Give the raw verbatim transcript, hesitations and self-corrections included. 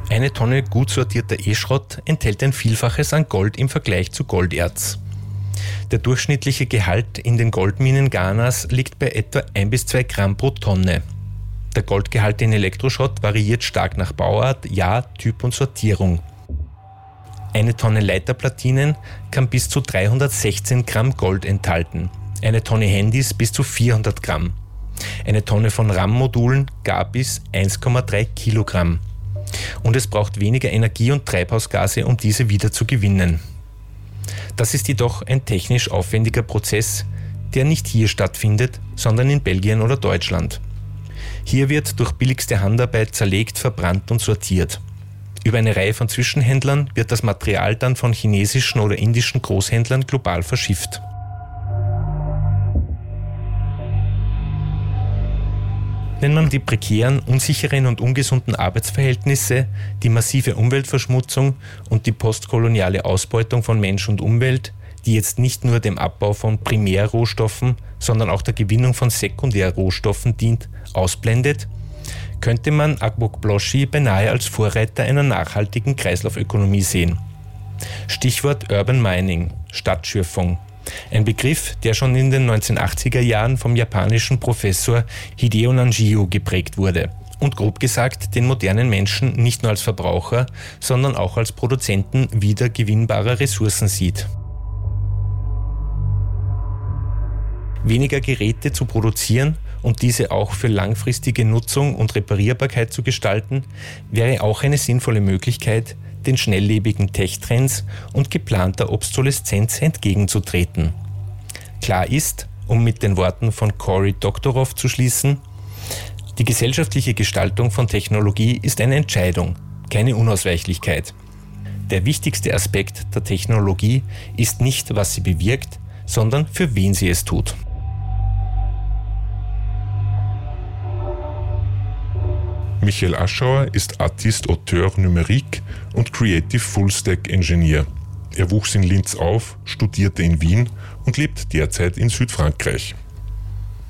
Eine Tonne gut sortierter E-Schrott enthält ein Vielfaches an Gold im Vergleich zu Golderz. Der durchschnittliche Gehalt in den Goldminen Ghanas liegt bei etwa ein bis zwei Gramm pro Tonne. Der Goldgehalt in Elektroschrott variiert stark nach Bauart, Jahr, Typ und Sortierung. Eine Tonne Leiterplatinen kann bis zu dreihundertsechzehn Gramm Gold enthalten, eine Tonne Handys bis zu vierhundert Gramm. Eine Tonne von RAM-Modulen gar bis eins Komma drei Kilogramm. Und es braucht weniger Energie und Treibhausgase, um diese wieder zu gewinnen. Das ist jedoch ein technisch aufwendiger Prozess, der nicht hier stattfindet, sondern in Belgien oder Deutschland. Hier wird durch billigste Handarbeit zerlegt, verbrannt und sortiert. Über eine Reihe von Zwischenhändlern wird das Material dann von chinesischen oder indischen Großhändlern global verschifft. Wenn man die prekären, unsicheren und ungesunden Arbeitsverhältnisse, die massive Umweltverschmutzung und die postkoloniale Ausbeutung von Mensch und Umwelt, die jetzt nicht nur dem Abbau von Primärrohstoffen, sondern auch der Gewinnung von Sekundärrohstoffen dient, ausblendet, könnte man Agbogbloshi beinahe als Vorreiter einer nachhaltigen Kreislaufökonomie sehen. Stichwort Urban Mining, Stadtschürfung. Ein Begriff, der schon in den neunzehnhundertachtziger Jahren vom japanischen Professor Hideo Nanjio geprägt wurde und grob gesagt den modernen Menschen nicht nur als Verbraucher, sondern auch als Produzenten wiedergewinnbarer Ressourcen sieht. Weniger Geräte zu produzieren und diese auch für langfristige Nutzung und Reparierbarkeit zu gestalten, wäre auch eine sinnvolle Möglichkeit, den schnelllebigen Tech-Trends und geplanter Obsoleszenz entgegenzutreten. Klar ist, um mit den Worten von Cory Doctorow zu schließen, die gesellschaftliche Gestaltung von Technologie ist eine Entscheidung, keine Unausweichlichkeit. Der wichtigste Aspekt der Technologie ist nicht, was sie bewirkt, sondern für wen sie es tut. Michael Aschauer ist Artiste Auteur Numérique und Creative Full-Stack Engineer. Er wuchs in Linz auf, studierte in Wien und lebt derzeit in Südfrankreich.